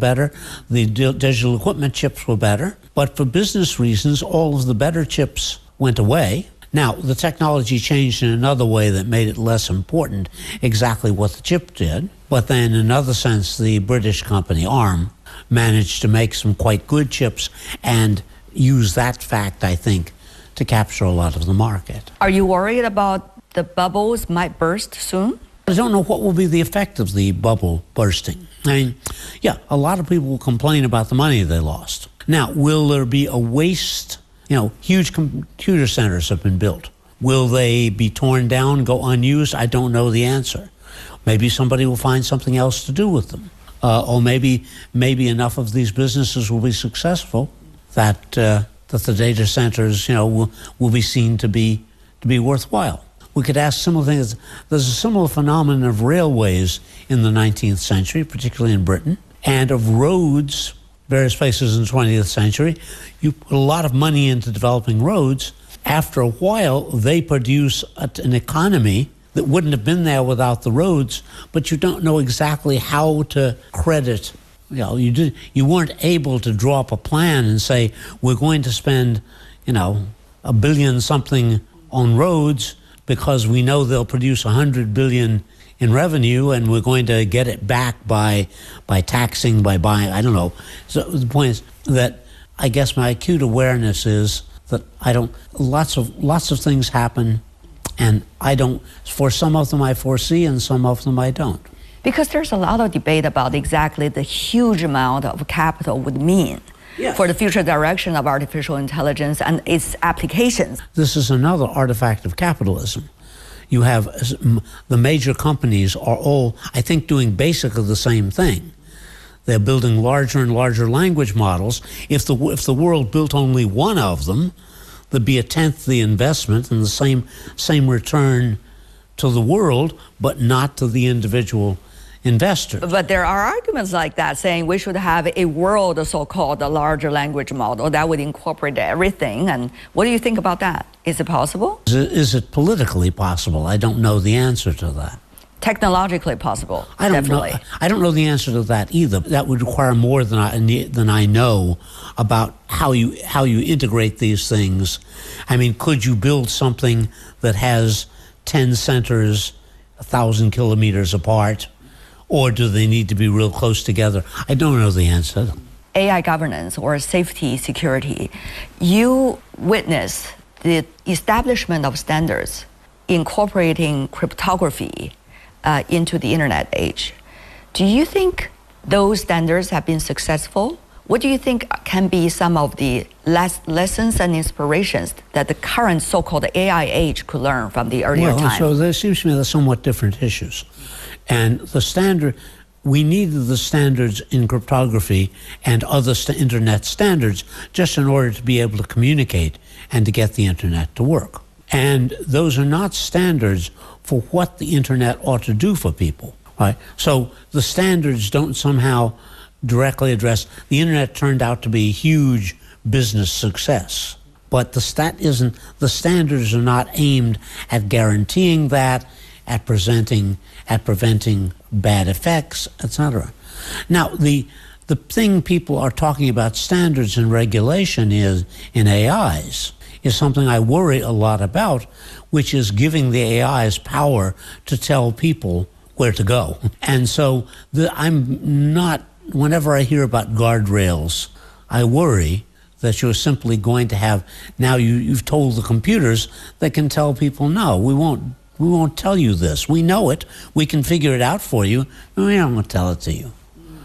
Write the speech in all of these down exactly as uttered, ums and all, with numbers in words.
better. The di- digital equipment chips were better. But for business reasons, all of the better chips went away. Now, the technology changed in another way that made it less important exactly what the chip did. But then, in another sense, the British company ARM managed to make some quite good chips and use that fact, I think, to capture a lot of the market. Are you worried about the bubbles might burst soon? I don't know what will be the effect of the bubble bursting. I mean, yeah, a lot of people will complain about the money they lost. Now, will there be a waste? You know, huge computer centers have been built. Will they be torn down, go unused? I don't know the answer. Maybe somebody will find something else to do with them. Uh, or maybe maybe enough of these businesses will be successful that uh, that the data centers, you know, will, will be seen to be to be worthwhile. We could ask similar things. There's a similar phenomenon of railways in the nineteenth century, particularly in Britain, and of roads, various places in the twentieth century. You put a lot of money into developing roads. After a while, they produce an economy that wouldn't have been there without the roads, but you don't know exactly how to credit. You know, you did, you weren't able to draw up a plan and say, we're going to spend, you know, a billion something on roads because we know they'll produce a hundred billion in revenue and we're going to get it back by by taxing, by buying, I don't know. So the point is that I guess my acute awareness is that I don't, lots of lots of things happen and I don't, for some of them I foresee and some of them I don't. Because there's a lot of debate about exactly the huge amount of capital would mean yes. for the future direction of artificial intelligence and its applications. This is another artifact of capitalism. You have, the major companies are all, I think, doing basically the same thing. They're building larger and larger language models. If the, if the world built only one of them, there'd be a tenth the investment and the same, same return to the world, but not to the individual investors. But there are arguments like that saying we should have a world so-called a larger language model that would incorporate everything. And what do you think about that? Is it possible? Is it, is it politically possible? I don't know the answer to that. Technologically possible, I don't definitely. know. I don't know the answer to that either. That would require more than I than I know about how you how you integrate these things. I mean, could you build something that has ten centers a thousand kilometers apart, or do they need to be real close together? I don't know the answer. A I governance or safety security, you witness the establishment of standards incorporating cryptography uh, into the internet age. Do you think those standards have been successful? What do you think can be some of the less lessons and inspirations that the current so-called A I age could learn from the earlier well, time? So there seems to me they're somewhat different issues. And the standard, we needed the standards in cryptography and other st- internet standards just in order to be able to communicate and to get the internet to work. And those are not standards for what the internet ought to do for people, right? So the standards don't somehow directly address, the internet turned out to be a huge business success, but the stat isn't, the standards are not aimed at guaranteeing that, at presenting, at preventing bad effects, et cetera. Now, the the thing people are talking about standards and regulation is in A Is is something I worry a lot about, which is giving the A Is power to tell people where to go. And so the, I'm not, whenever I hear about guardrails, I worry that you're simply going to have, now you, you've told the computers that can tell people, no, we won't We won't tell you this. We know it. We can figure it out for you. We don't want to tell it to you.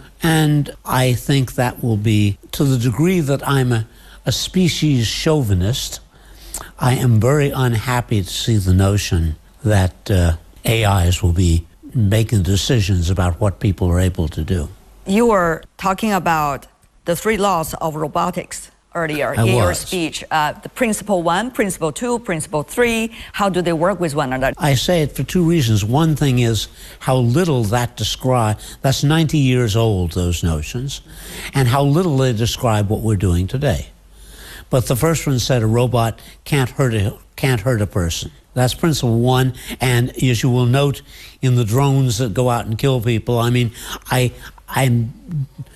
And I think that will be, to the degree that I'm a, a species chauvinist, I am very unhappy to see the notion that uh, A Is will be making decisions about what people are able to do. You were talking about the three laws of robotics earlier I in was. your speech. Uh, the principle one, principle two, principle three, how do they work with one another? I say it for two reasons. One thing is how little that describe, that's ninety years old, those notions, and how little they describe what we're doing today. But the first one said a robot can't hurt a, can't hurt a person. That's principle one, and as you will note in the drones that go out and kill people, I mean, I, I'm